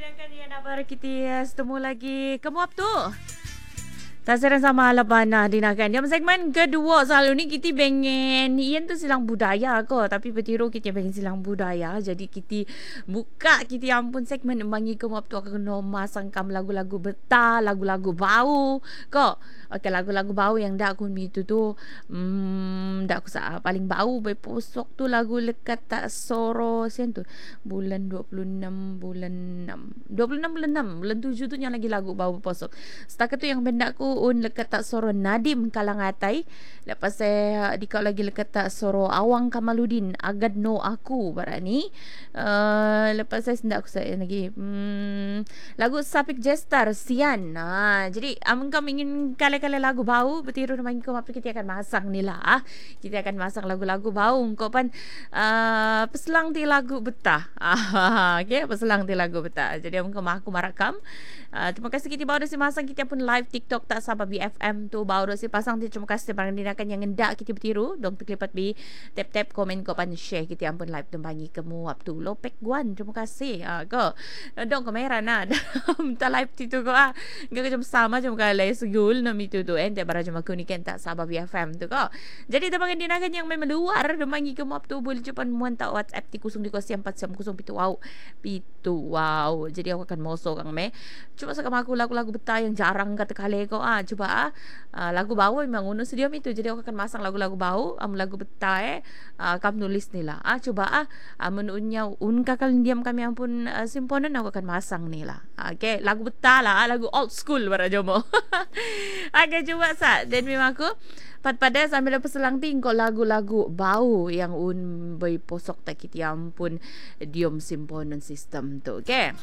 Dinangkan yan para kita setemu lagi. Kamu up tu? Tak serang sama Alabana dinakan. Dalam segmen kedua selalu ni kita pengen iyan tu silang budaya ko. Tapi petiru kita pengen silang budaya. Jadi kita buka kita ampun segmen bangi kamu up tu akan masang kam lagu-lagu betah, lagu-lagu bau ko. Okey lagu-lagu bau yang dak aku itu tu dak aku paling bau berposok tu lagu lekat tak soro sian tu. Bulan 26 bulan 6. 26 bulan 6. Bulan 7 tu yang lagi lagu bau berposok. Setakat tu yang benda aku lekat tak soro Nadim Kalangatai. Lepas saya dikau lagi lekat tak soro Awang Kamaludin Agad no aku barat ni. Lepas saya sendak aku saya lagi lagu Sapik Jestar Sian. Jadi kau ingin kala-kala lagu bau bertiru dengan kau apa kita akan masang ni lah. Kita akan masang lagu-lagu bau kau pan peselang ti lagu betah. Okey, peselang ti lagu betah. Jadi kau aku marakam. Terima kasih kita baru si masang kita pun live TikTok tak sabar BFM tu baru si pasang ti terima kasih barang dinakan yang hendak kita bertiru dong terkelipat bi tap komen ko pan share kita ampun live tembangi kamu waktu lopek guan terima kasih ko dong kamera na minta live tu ko enggak macam sama macam kala segul nam itu tu ente bara cuma kunikan tak sabar BFM tu ko jadi tembangan dinakan yang memang luar tembangi kamu waktu boleh cepat muanta WhatsApp ti 0244 wow pitu wow jadi aku akan mosok kang me cuba sekam aku lagu-lagu betah yang jarang kata kali ko cuba lagu bau memang uno sediam itu jadi aku akan masang lagu-lagu bau lagu betah kamu nulis ni lah coba menunya kakal diam kami ampun simponan aku akan masang ni lah okey lagu betah lah lagu old school para jomo okey coba dan memang aku pada sambil peselang tingkau lagu-lagu bau yang bei posok tak kita ampun diom simponan sistem tu okey.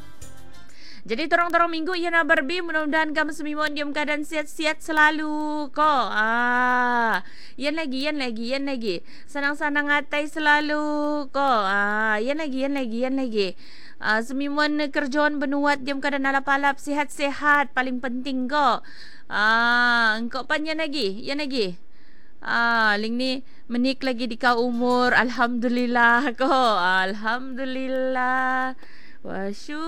Jadi torang-torang minggu Yana Barbie mudah-mudahan kamu semua diam keadaan sihat-sihat selalu kok. Yan lagi. Senang-senang hatai selalu kok. Yan lagi. Semimuan kerjaan benuat diam keadaan alap-alap sihat-sihat paling penting kok. Engkau pan yan lagi. Ling ni menik lagi di kau umur alhamdulillah kok. Alhamdulillah. Wa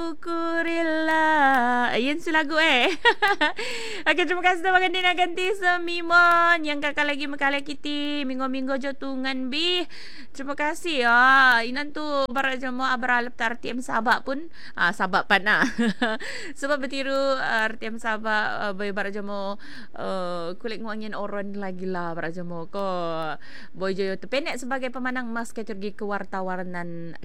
syukurillah. Ayan si lagu Okay, terima kasih telah makan dina ganti semimon yang kakak lagi mekala kiti minggu-minggu jotungan bi. Terima kasih inan tu bara jamo abralap RTM Sabak pun Sabak pan sebab bertiru RTM Sabak bara jamo kulit nguangin oron lagi lah bara jamo ko boy joyo tu pendek sebagai pemenang emas kategori kewartawanan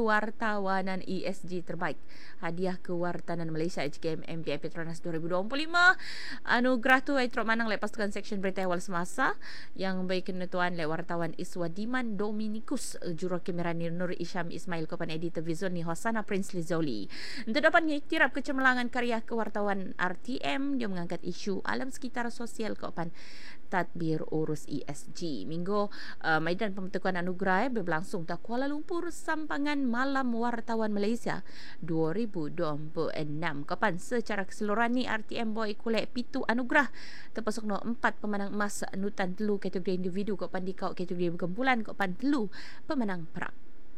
ESG terbaik hadiah kewartanan Malaysia HKM MPI Petronas 2025 anugerah tu ai manang lepas tuan section berita awal semasa yang baik kenetuan le wartawan Iswadiman Dominikus juru kamera ni Nur Isyam Ismail kopan editor visual ni Hosana Prince Lizoli untuk dapat mengiktiraf kecemerlangan karya kewartawan RTM dia mengangkat isu alam sekitar sosial kopan tadbir urus ESG minggu Maidan Pembentukan Anugerah berlangsung di Kuala Lumpur Sampangan Malam Wartawan Malaysia 2026 kapan secara keseluruhan ni RTM boy kulit pitu anugerah terpasuk no 4 pemenang emas nutan telu kategori individu kapan dikau kategori berkumpulan kapan telu pemenang perak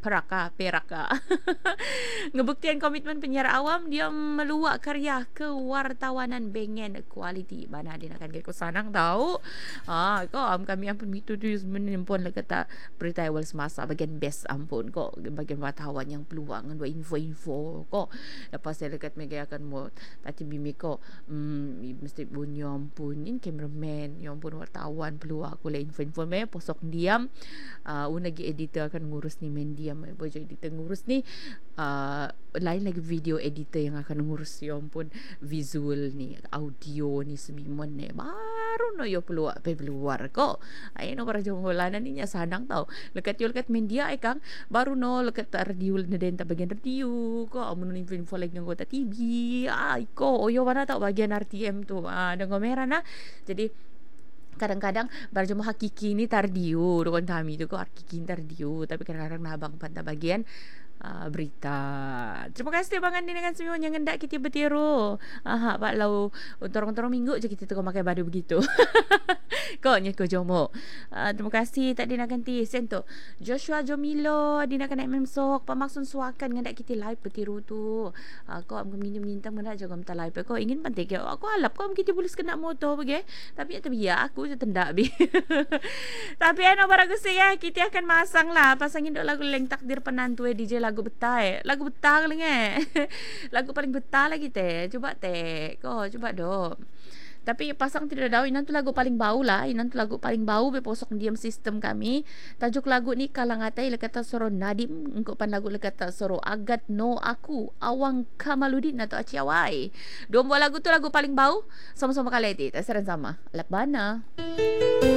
ngebuktian komitmen penyiar awam dia meluak karya kewartawanan bengen kualiti mana dia akan ke sanang tahu kami ampun itu tu menempun le kata berita awal semasa bagian best ampun kok bagian wartawan yang peluang dua info kok lepas saya dekat mega akan mau tadi bimi kok mesti bunyi ampun ini cameraman yang pun wartawan peluang aku le info me posok diam lagi editor akan ngurus ni media bojo editor ngurus ni lain lagi video editor yang akan ngurus yang pun visual ni audio ni semimon ni baru no yo peluar kok ay no para jomolanan ni nya sadang tau lekat media ay kang baru no lekat radio na den ta bagian radio ko amun info lagi ngota TV ay ko oyo mana tau bagian RTM tu dengan merah na jadi kadang-kadang barjamo hakiki ni tardio dokon kami tu ko hakiki tardio tapi kadang-kadang nabang pada bagian berita. Terima kasih Bang Andi dengan semua yang hendak kita bertiru. Pak lau torong-torong minggu je kita tengok makan badu begitu. Koknya ko jomo. Terima kasih tak nak ganti sen tu. Joshua Jomilo nak naik memsok pamaksun suakan hendak kita live bertiru tu. Kau am minta mendak jaga minta live. Kau ingin penting ke? Aku alap kau kita boleh kena motor bagi. Tapi ya aku je tendak bi. Tapi barang gusi ya kita akan masang lah pasangin dok lagu Leng Takdir Penantu DJ lagu betai. Lagu betah kali lagu paling betah lagi teh. Coba teh. Kau coba dok. Tapi pasang tidak tahu inan tu lagu paling bau lah. Inan tu lagu paling bau be posok diam sistem kami. Tajuk lagu ni kalangatai lekata soro Nadim engko pan lagu lekata soro Agat No Aku Awang Kamaludin atau Aciawai. Dua buah lagu tu lagu paling bau sama-sama kali ti. Tak seran sama. Alak bana.